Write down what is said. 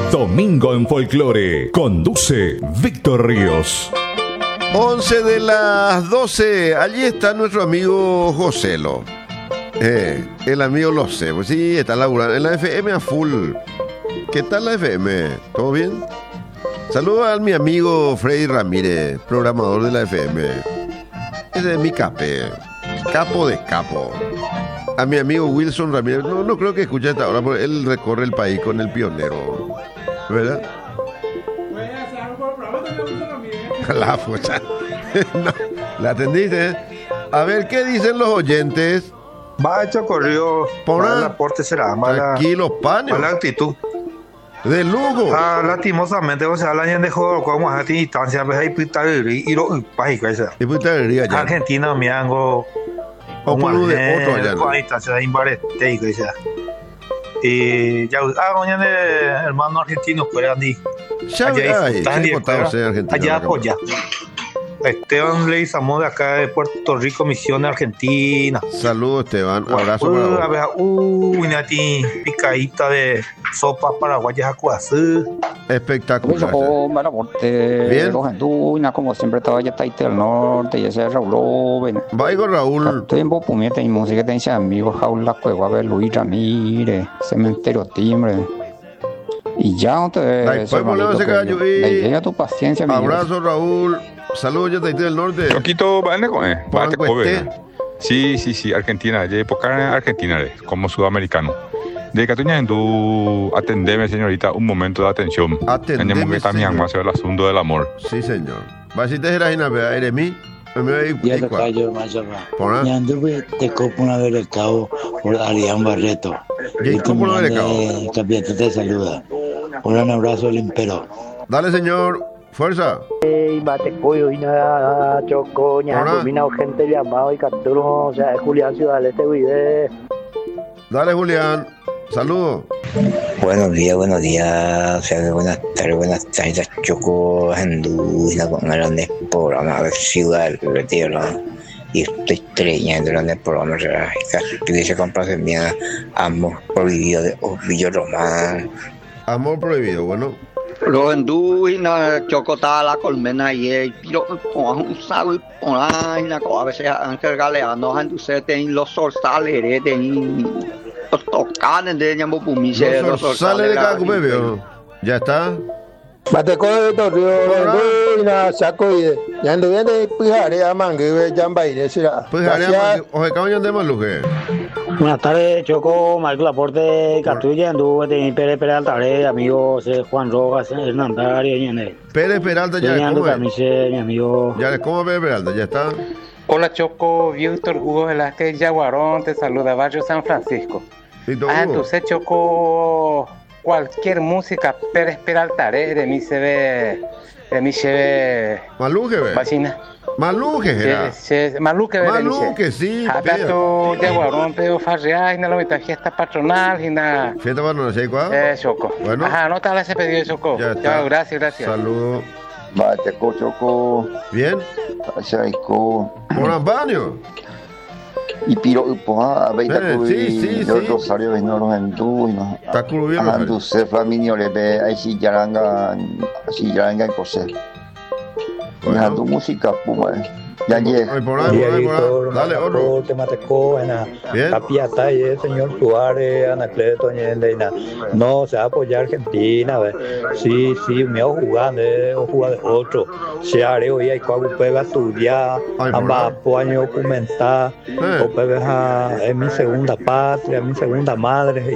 Domingo en Folclore. Conduce Víctor Ríos. 11 de las 12. Allí está nuestro amigo Joselo. El amigo lo sé. Pues sí, está laburando en la FM a full. ¿Qué tal la FM? ¿Todo bien? Saludos a mi amigo Freddy Ramírez, programador de la FM. Ese es mi cape. Capo de capo. A mi amigo Wilson Ramírez. No creo que escuche esta hora, porque él recorre el país con el pionero. ¿Verdad? La fuerza. No, ¿la atendiste? A ver, ¿qué dicen los oyentes? Vaya corrió. Para el aporte será mala. Tranquilo, paño. Mala actitud. De Lugo. Lastimosamente, o sea, la gente juega como a distancia, pues hay pitagüería y lo país que sea. Y pitagüería ya. Argentina, mi ango. O por de otro allá. Con distancia de imbarete y que sea. Y ya, mañana hermano argentino, pues Andy. Ya, allá apoya. Esteban Leizamón de acá de Puerto Rico, Misión Argentina. Saludos, Esteban. Abrazo para vos. Nati, picadita de sopa paraguayas acuazú. Espectacular. Bien. Como siempre estaba ya del norte y ese es Raúl. Vaya Raúl. Tiempo pumiete y música te dice amigos Jaula Cueva, ver Luis Ramírez, Cementerio Timbre. Y ya no te llega tu paciencia. Abrazo Raúl. Saludos, yo te del norte. Poquito, ¿vale? Sí, Argentina. De época argentina, como sudamericano. De Catuña, tú atendeme, señorita, un momento de atención. Atendeme, señor. Hacia el asunto del amor. Sí, señor. Vasite Gerajina, eres mí. Ya lo callo, macho. Y anduve te copo una vez el cabo por Arián Barreto. ¿Y cómo lo del cabo? Campeón te saluda. Un gran abrazo al impero. Dale, señor. Fuerza. Mate pollo y nada, choco, dominado gente llamado y capturo, o sea, es Julián Ciudad este video. Dale, Julián. Saludos. Buenos días, o sea, buenas tardes, Choco, Andúina, con grandes programas de Ciudad del Retiro, y estoy trayendo grandes programas, que dice complacer mía, Amor Prohibido de Ovillo Román. Amor Prohibido, bueno. Los endúginas, chocotá la colmena y pero un sago y a veces Ángel Galeano, Anduse, ten los sorsales, ten los tocanes de Ñambo Pumiche, los sorsales de Cacumebio. Ya está. Bateco de Torrio, endúgina, saco y ya anduviendo pujare a mangue, jambaire, será. Pujare a mangue, oje, cabañón de Maluje. Buenas tardes, Choco, Marco Laporte, Catuya, anduve, Pérez Peralta, amigos, Juan Rojas, Hernán Dario, Pérez Peralta ya es mi amigo. Ya es como Pérez Peralta, ya está. Hola, Choco, Víctor Hugo Velázquez Yaguarón, te saluda Barrio San Francisco. Entonces, Choco, cualquier música, Pérez Peralta, de mí se ve... Maluje, ve. Vacina. Maluje, Maluque, sí. Acá tú, Yaguarón, pero farrear, y la fiesta patronal, y nada. ¿Fiesta patronal, sí, cuál? Choco. Bueno. Ajá, no te hablas ese pedido, Choco. Ya está. Gracias. Saludos. Bateco, Choco. Bien. Achaico. Por baño. Y piro poa veita sí. Rosario Venoro Andúino. Está curviendo. Anduse Flaminio Lebe, ahí sí yaranga en Cosé. Ya tu música, puma. Ya llegué. Dale, otro. Te mateco, Capiata y el señor Suárez, Anacleto, no, se va a apoyar Argentina, sí, me va jugando, juega de otro. Se haré hoy hay cuando pega estudiar, ambas años documentar, o pega es mi segunda patria, mi segunda madre.